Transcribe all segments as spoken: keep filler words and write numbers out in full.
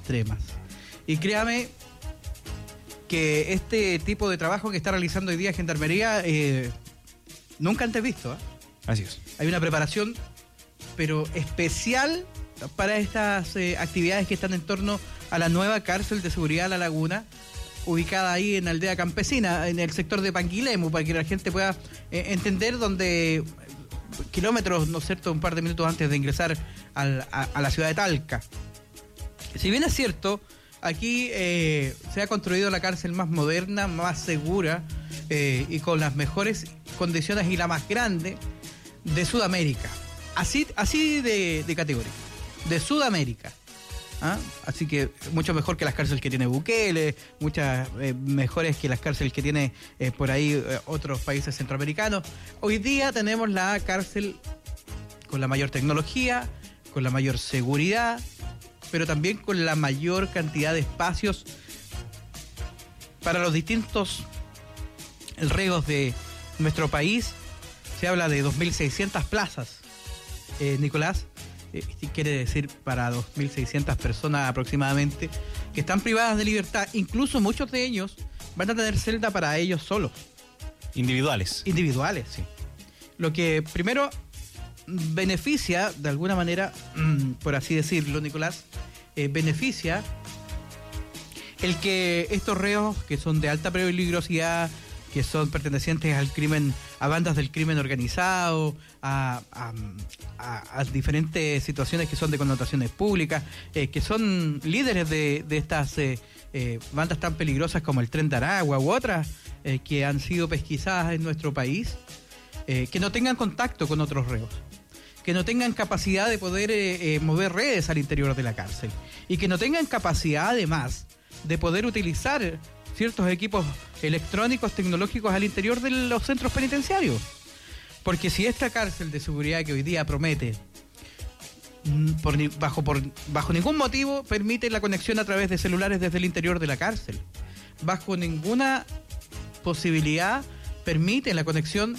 extremas. Y créame que este tipo de trabajo que está realizando hoy día Gendarmería eh, nunca antes visto. ¿eh? Así es. Hay una preparación, pero especial para estas eh, actividades que están en torno a la nueva cárcel de seguridad La Laguna, ubicada ahí en Aldea Campesina, en el sector de Panguilemu, para que la gente pueda eh, entender donde kilómetros, ¿no es cierto?, un par de minutos antes de ingresar al, a, a la ciudad de Talca. Si bien es cierto, aquí eh, se ha construido la cárcel más moderna, más segura eh, y con las mejores condiciones y la más grande de Sudamérica. Así, así de, de categoría, de Sudamérica. ¿Ah? Así que mucho mejor que las cárceles que tiene Bukele, muchas eh, mejores que las cárceles que tiene eh, por ahí eh, otros países centroamericanos. Hoy día tenemos la cárcel con la mayor tecnología, con la mayor seguridad, pero también con la mayor cantidad de espacios para los distintos reos de nuestro país. Se habla de dos mil seiscientas plazas, eh, Nicolás. Quiere decir para dos mil seiscientas personas aproximadamente que están privadas de libertad. Incluso muchos de ellos van a tener celda para ellos solos. Individuales. Individuales, sí. Lo que primero beneficia, de alguna manera, por así decirlo, Nicolás, eh, beneficia el que estos reos que son de alta peligrosidad, que son pertenecientes al crimen, a bandas del crimen organizado, a, a, a, a diferentes situaciones que son de connotaciones públicas, eh, que son líderes de, de estas eh, eh, bandas tan peligrosas como el Tren de Aragua u otras eh, que han sido pesquisadas en nuestro país, eh, que no tengan contacto con otros reos, que no tengan capacidad de poder eh, eh, mover redes al interior de la cárcel y que no tengan capacidad además de poder utilizar ciertos equipos electrónicos, tecnológicos al interior de los centros penitenciarios. Porque si esta cárcel de seguridad que hoy día promete, por, bajo, por, bajo ningún motivo permite la conexión a través de celulares desde el interior de la cárcel, bajo ninguna posibilidad permite la conexión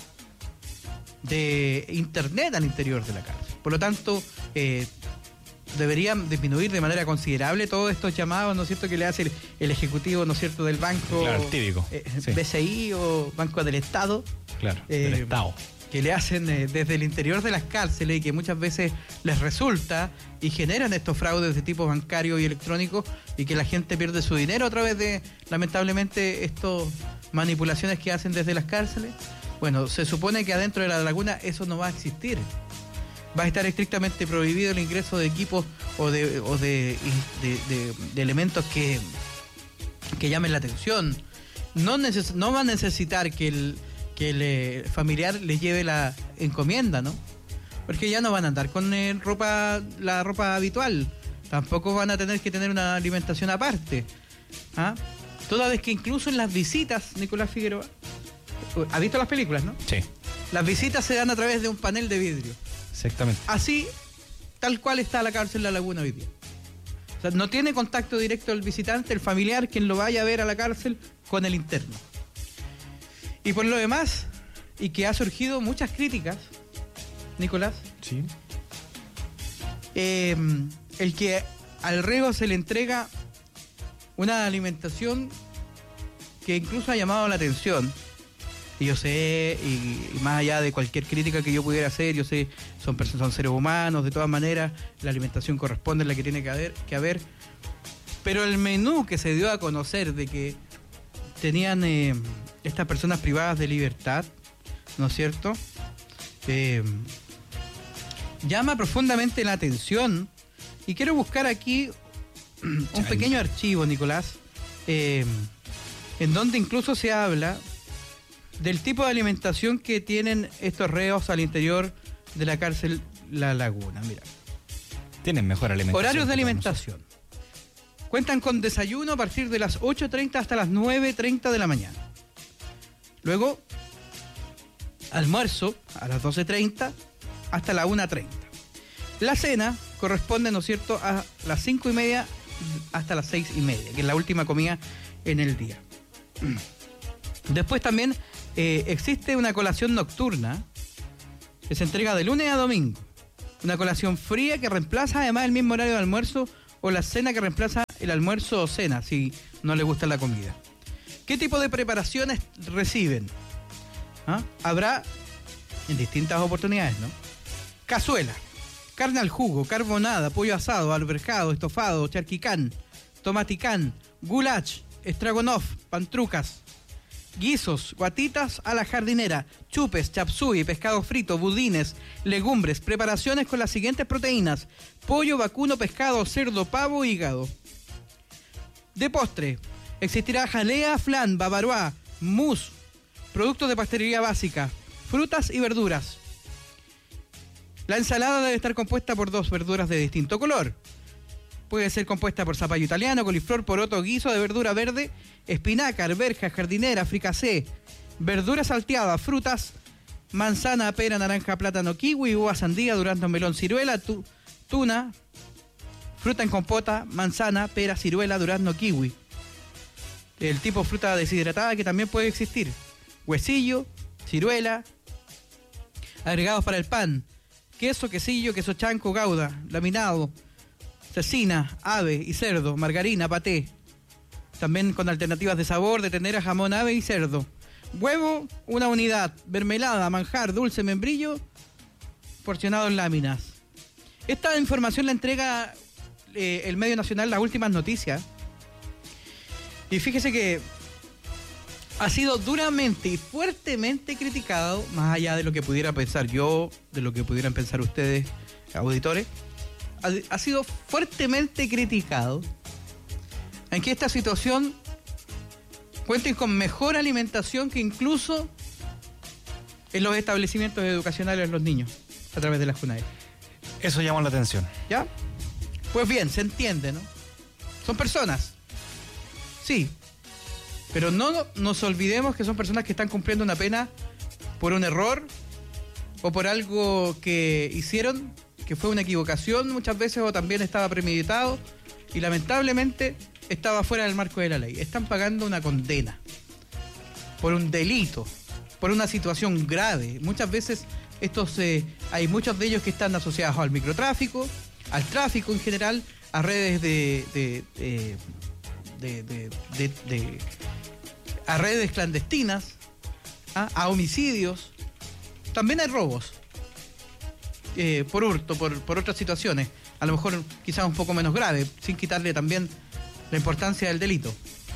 de internet al interior de la cárcel. Por lo tanto, eh, deberían disminuir de manera considerable todos estos llamados, ¿no es cierto?, que le hace el, el Ejecutivo, ¿no es cierto?, del Banco claro, típico. Eh, sí. B C I o Banco del Estado. Claro, eh, del Estado. Que le hacen eh, desde el interior de las cárceles y que muchas veces les resulta y generan estos fraudes de tipo bancario y electrónico y que la gente pierde su dinero a través de, lamentablemente, estas manipulaciones que hacen desde las cárceles. Bueno, se supone que adentro de la laguna eso no va a existir. Va a estar estrictamente prohibido el ingreso de equipos o de, o de, de, de, de elementos que, que llamen la atención. No, neces, no va a necesitar que el, que el eh, familiar le lleve la encomienda, ¿no? Porque ya no van a andar con eh, ropa, la ropa habitual. Tampoco van a tener que tener una alimentación aparte. ¿Ah? Toda vez que incluso en las visitas, Nicolás Figueroa, ¿ha visto las películas, no? Sí. Las visitas se dan a través de un panel de vidrio. Exactamente. Así, tal cual está la cárcel La Laguna hoy día. O sea, no tiene contacto directo el visitante, el familiar, quien lo vaya a ver a la cárcel, con el interno. Y por lo demás, y que ha surgido muchas críticas, Nicolás, sí. eh, el que al reo se le entrega una alimentación que incluso ha llamado la atención. Y yo sé, y, y más allá de cualquier crítica que yo pudiera hacer, yo sé, son personas, son seres humanos, de todas maneras, la alimentación corresponde a la que tiene que haber, que haber. Pero el menú que se dio a conocer de que tenían eh, estas personas privadas de libertad, ¿no es cierto?, Eh, llama profundamente la atención. Y quiero buscar aquí un pequeño archivo, Nicolás, eh, en donde incluso se habla del tipo de alimentación que tienen estos reos al interior de la cárcel La Laguna. Mira. Tienen mejor alimentación. Horarios de alimentación. Cuentan con desayuno a partir de las ocho treinta hasta las nueve treinta de la mañana. Luego, almuerzo a las doce treinta hasta la una treinta. La cena corresponde, ¿no es cierto?, a las cinco y media hasta las seis y media, que es la última comida en el día. Después también eh, existe una colación nocturna que se entrega de lunes a domingo. Una colación fría que reemplaza además el mismo horario de almuerzo o la cena que reemplaza el almuerzo o cena, si no les gusta la comida. ¿Qué tipo de preparaciones reciben? ¿Ah? Habrá en distintas oportunidades, ¿no? Cazuela, carne al jugo, carbonada, pollo asado, alberjado, estofado, charquicán, tomaticán, goulash, estragonoff, pantrucas, guisos, guatitas a la jardinera, chupes, chapsui, pescado frito, budines, legumbres, preparaciones con las siguientes proteínas: pollo, vacuno, pescado, cerdo, pavo, hígado. De postre, existirá jalea, flan, bavarois, mousse, productos de pastelería básica, frutas y verduras. La ensalada debe estar compuesta por dos verduras de distinto color. Puede ser compuesta por zapallo italiano, coliflor, poroto, guiso de verdura verde, espinaca, arveja, jardinera, fricasé, verdura salteada, frutas, manzana, pera, naranja, plátano, kiwi, uva, sandía, durazno, melón, ciruela, tu, tuna, fruta en compota, manzana, pera, ciruela, durazno, kiwi. El tipo de fruta deshidratada que también puede existir. Huesillo, ciruela, agregados para el pan, queso, quesillo, queso chanco, gouda, laminado, cecina, ave y cerdo, margarina, paté. También con alternativas de sabor de ternera, jamón, ave y cerdo. Huevo, una unidad. Mermelada, manjar, dulce, membrillo, porcionado en láminas. Esta información la entrega eh, el medio nacional Las Últimas Noticias. Y fíjese que ha sido duramente y fuertemente criticado, más allá de lo que pudiera pensar yo, de lo que pudieran pensar ustedes, auditores. Ha, ha sido fuertemente criticado en que esta situación cuente con mejor alimentación que incluso en los establecimientos educacionales de los niños a través de las CUNAE. Eso llamó la atención. ¿Ya? Pues bien, se entiende, ¿no? Son personas. Sí. Pero no nos olvidemos que son personas que están cumpliendo una pena por un error o por algo que hicieron, que fue una equivocación muchas veces o también estaba premeditado y lamentablemente estaba fuera del marco de la ley. Están pagando una condena por un delito, por una situación grave. Muchas veces estos eh, hay muchos de ellos que están asociados al microtráfico, al tráfico en general, a redes de, de, de, de, de, de, de a redes clandestinas, ¿ah? A homicidios. También hay robos eh, por hurto, por, por otras situaciones, a lo mejor quizás un poco menos grave, sin quitarle también la importancia del delito.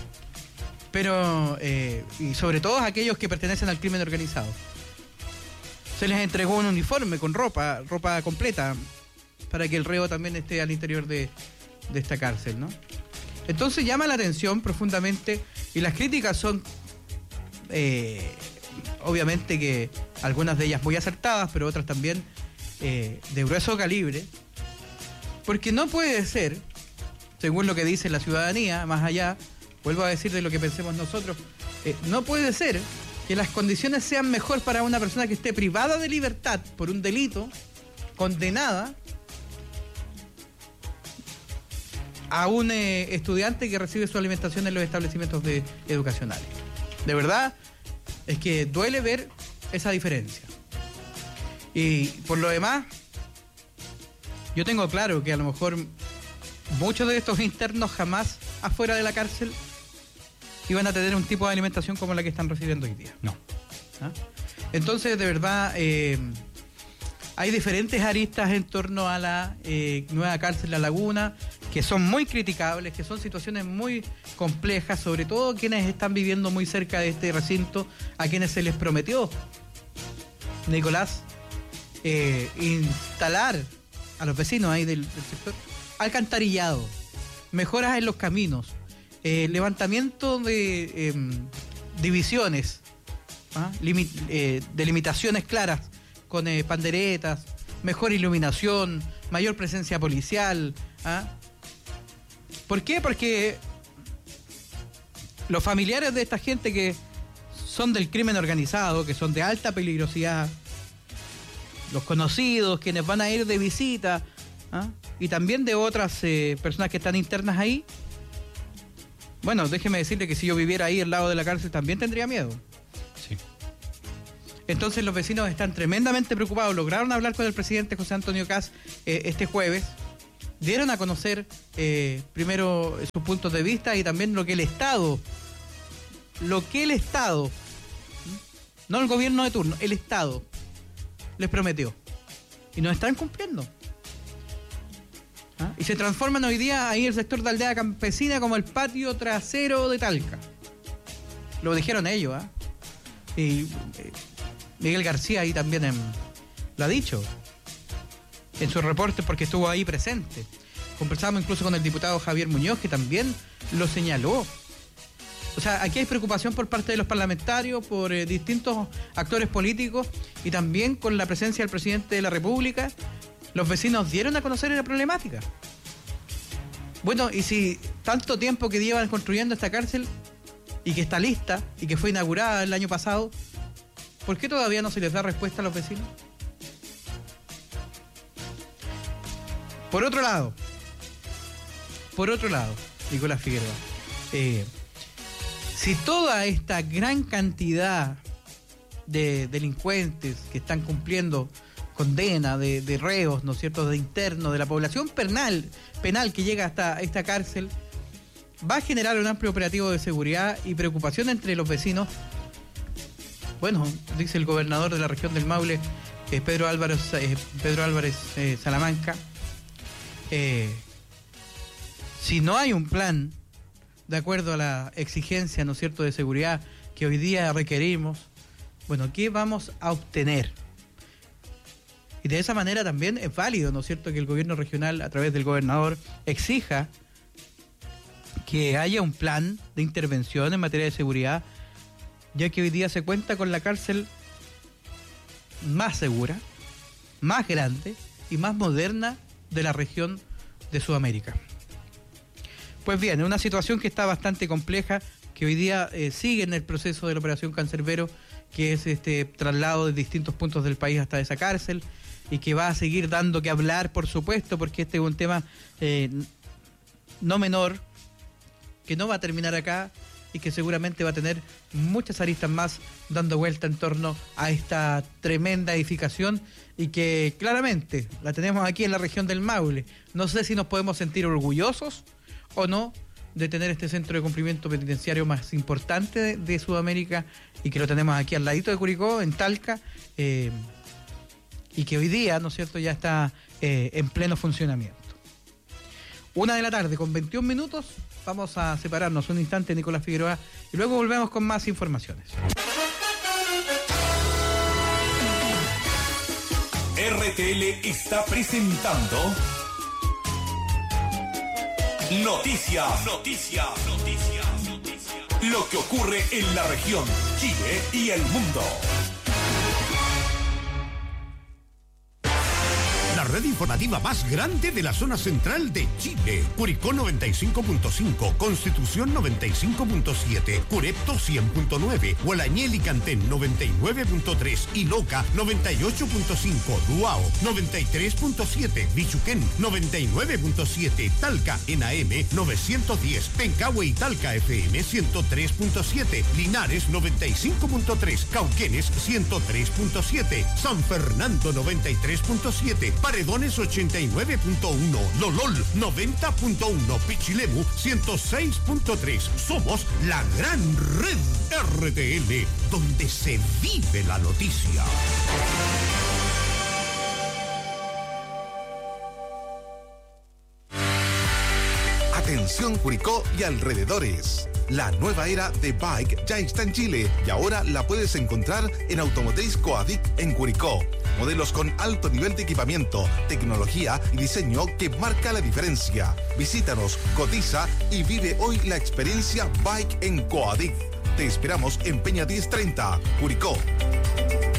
Pero, eh, y sobre todo aquellos que pertenecen al crimen organizado. Se les entregó un uniforme con ropa, ropa completa, para que el reo también esté al interior de, de esta cárcel, ¿no? Entonces llama la atención profundamente, y las críticas son, eh, obviamente que algunas de ellas muy acertadas, pero otras también eh, de grueso calibre, porque no puede ser, según lo que dice la ciudadanía, más allá, vuelvo a decir de lo que pensemos nosotros, eh, no puede ser que las condiciones sean mejor para una persona que esté privada de libertad por un delito, condenada, a un eh, estudiante que recibe su alimentación en los establecimientos de, educacionales. De verdad, es que duele ver esa diferencia. Y por lo demás, yo tengo claro que a lo mejor muchos de estos internos jamás afuera de la cárcel iban a tener un tipo de alimentación como la que están recibiendo hoy día. No. ¿Ah? Entonces, de verdad, eh, hay diferentes aristas en torno a la eh, nueva cárcel La Laguna, que son muy criticables, que son situaciones muy complejas, sobre todo quienes están viviendo muy cerca de este recinto, a quienes se les prometió, Nicolás, eh, instalar a los vecinos ahí del, del sector alcantarillado, mejoras en los caminos, eh, levantamiento de eh, divisiones, ¿ah? Limit, eh, delimitaciones claras con eh, panderetas, mejor iluminación, mayor presencia policial. ¿Ah? ¿Por qué? Porque los familiares de esta gente que son del crimen organizado, que son de alta peligrosidad, los conocidos, quienes van a ir de visita, ¿ah? Y también de otras eh, personas que están internas ahí. Bueno, déjeme decirle que si yo viviera ahí al lado de la cárcel también tendría miedo. Sí. Entonces los vecinos están tremendamente preocupados. Lograron hablar con el presidente José Antonio Kast eh, este jueves dieron a conocer eh, primero sus puntos de vista y también lo que el Estado, lo que el Estado, no el gobierno de turno, el Estado les prometió. Y no están cumpliendo. ¿Ah? Y se transforman hoy día ahí el sector de aldea campesina como el patio trasero de Talca. Lo dijeron ellos, ¿ah? ¿eh? Y eh, Miguel García ahí también en, lo ha dicho en su reporte porque estuvo ahí presente. Conversamos incluso con el diputado Javier Muñoz, que también lo señaló. O sea, aquí hay preocupación por parte de los parlamentarios, por eh, distintos actores políticos y también con la presencia del presidente de la República. Los vecinos dieron a conocer la problemática. Bueno, y si tanto tiempo que llevan construyendo esta cárcel y que está lista y que fue inaugurada el año pasado, ¿por qué todavía no se les da respuesta a los vecinos? Por otro lado, por otro lado, Nicolás Figueroa, eh, si toda esta gran cantidad de delincuentes que están cumpliendo condena, de, de reos, ¿no es cierto?, de internos, de la población penal, penal que llega hasta esta cárcel, va a generar un amplio operativo de seguridad y preocupación entre los vecinos. Bueno, dice el gobernador de la región del Maule, eh, Pedro Álvarez, eh, Pedro Álvarez eh, Salamanca, eh, si no hay un plan de acuerdo a la exigencia, ¿no es cierto?, de seguridad que hoy día requerimos, bueno, ¿qué vamos a obtener? Y de esa manera también es válido, ¿no es cierto?, que el gobierno regional, a través del gobernador, exija que haya un plan de intervención en materia de seguridad, ya que hoy día se cuenta con la cárcel más segura, más grande y más moderna de la región de Sudamérica. Pues bien, en una situación que está bastante compleja, que hoy día eh, sigue en el proceso de la Operación Cancerbero, que es este traslado de distintos puntos del país hasta esa cárcel, y que va a seguir dando que hablar, por supuesto, porque este es un tema eh, no menor, que no va a terminar acá y que seguramente va a tener muchas aristas más dando vuelta en torno a esta tremenda edificación y que claramente la tenemos aquí en la región del Maule. No sé si nos podemos sentir orgullosos o no de tener este centro de cumplimiento penitenciario más importante de, de Sudamérica y que lo tenemos aquí al ladito de Curicó, en Talca, eh, y que hoy día, ¿no es cierto?, ya está eh, en pleno funcionamiento. Una de la tarde con veintiún minutos, vamos a separarnos un instante, Nicolás Figueroa, y luego volvemos con más informaciones. R T L está presentando Noticias, Noticias, Noticias, Noticias. Lo que ocurre en la región, Chile y el mundo. La red informativa más grande de la zona central de Chile. Curicó noventa y cinco punto cinco, Constitución noventa y cinco punto siete, Curepto cien punto nueve, Gualañé y Cantén noventa y nueve punto tres, Iloca noventa y ocho punto cinco, Duao noventa y tres punto siete, Bichuquén noventa y nueve punto siete, Talca en A M novecientos diez, Pencahue y Talca F M ciento tres punto siete, Linares noventa y cinco punto tres, Cauquenes ciento tres punto siete, San Fernando noventa y tres punto siete, Paredones ochenta y nueve punto uno, Lolol noventa punto uno, Pichilemu ciento seis punto tres. Somos la gran red R T L, donde se vive la noticia. Atención Curicó y alrededores. La nueva era de Bike ya está en Chile y ahora la puedes encontrar en Automotriz Coadic en Curicó. Modelos con alto nivel de equipamiento, tecnología y diseño que marca la diferencia. Visítanos, cotiza y vive hoy la experiencia Bike en Coadic. Te esperamos en Peña diez treinta, Curicó.